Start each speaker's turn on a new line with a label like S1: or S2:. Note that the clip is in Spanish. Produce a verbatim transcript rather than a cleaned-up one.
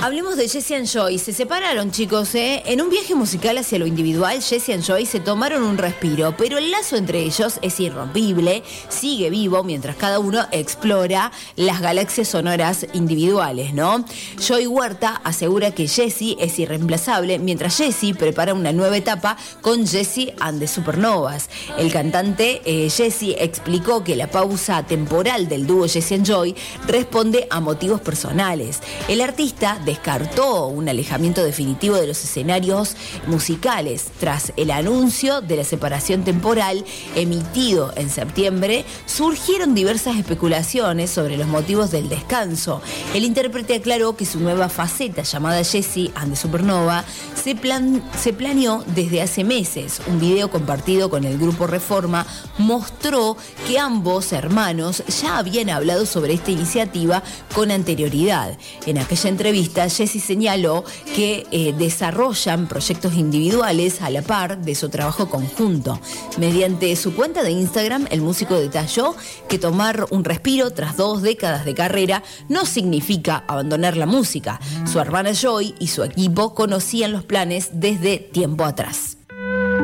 S1: Hablemos de Jessie and Joy. Se separaron, chicos, ¿eh? En un viaje musical hacia lo individual, Jessie and Joy se tomaron un respiro, pero el lazo entre ellos es irrompible, sigue vivo mientras cada uno explora las galaxias sonoras individuales, ¿no? Joy Huerta asegura que Jessie es irreemplazable, mientras Jessie prepara una nueva etapa con Jessie and the Supernovas. El cantante eh, Jessie explicó que la pausa temporal del dúo Jessie and Joy responde a motivos personales. El artista descartó un alejamiento definitivo de los escenarios musicales. Tras el anuncio de la separación temporal emitido en septiembre, surgieron diversas especulaciones sobre los motivos del descanso. El intérprete aclaró que su nueva faceta, llamada Jessie and the Supernova, se, plan, se planeó desde hace meses. Un video compartido con el grupo Reforma mostró que ambos hermanos ya habían hablado sobre esta iniciativa con anterioridad. En aquella entrevista, Jessie señaló que eh, desarrollan proyectos individuales a la par de su trabajo conjunto. Mediante su cuenta de Instagram, el músico detalló que tomar un respiro tras dos décadas de carrera no significa abandonar la música. Su hermana Joy y su equipo conocían los planes desde tiempo atrás.